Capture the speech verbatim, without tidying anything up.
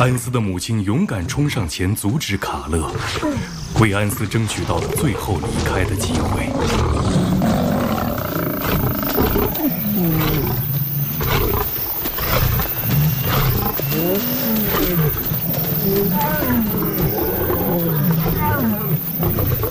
安斯的母亲勇敢冲上前阻止卡勒，为安斯争取到了最后离开的机会。